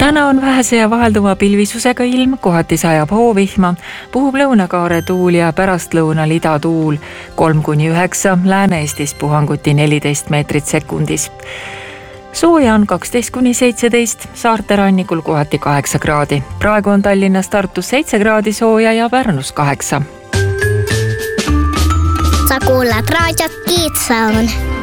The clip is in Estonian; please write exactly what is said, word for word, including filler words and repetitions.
täna on vähese ja vahelduva pilvisusega ilm, kohati sajab hoovihma, puhub lõunakaare tuul ja pärastlõunal idatuul kolm kuni üheksa, Lääne-Eestis puhanguti neliteist meetrit sekundis. Sooja on kaksteist kuni seitseteist, saarte rannikul kohati kaheksa kraadi. Praegu on Tallinnas, Tartus seitse kraadi sooja ja Pärnus kaheksa. Sa kuulad raadiot Kiitsaun.